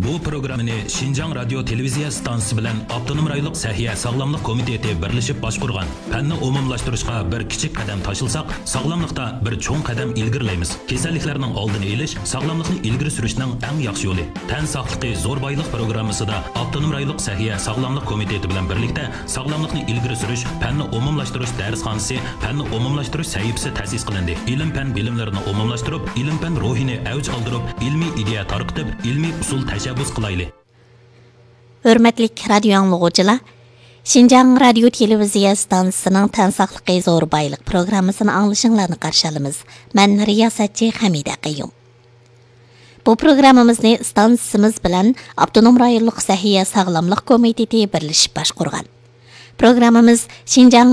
Bu programını Şinjan Radyo Televiziya Stansiyasi bilan Avtonom rayonluq Sahiya Sağlamlıq Komiteti birleşip başqurgan. Fənni umumlaştırışqa bir kichik qadam taşılsaq, sağlamlıqda bir cho'ng qadam ilgirlaymiz. Kasalliklarning oldini olish, sağlamlıqni ilgiri surishning eng yaxshi yo'li. Tan saqligi zo'r boyliq programmasida Avtonom rayonluq Sahiya Sağlamlık Komiteti bilan birlikda sağlamlıqni ilgiri surish, fənni umumlashtirish darsxonasi, fənni umumlashtirish sahifasi ta'sis qilindi. Ilm-fan bilimlarini umumlashtirib, ilm-fan ruhini avj oldirib, ilmiy ideya tarqitib, ilmiy usul tashabbus qilayli. Hürmetlik radyo anlıqçılar, Şinjan Radyo Televiziya Stansiyasining Tan saqligi zo'r boyliq programmasini anglashinglarni qarshi olamiz. Men riyosatchi Hamida Qayyum. Bu programmamizni stansiyamiz bilan Avtonom rayonluq Sahiya Sağlamlık Komiteti birlashib boshqargan. Programmamiz Şinjan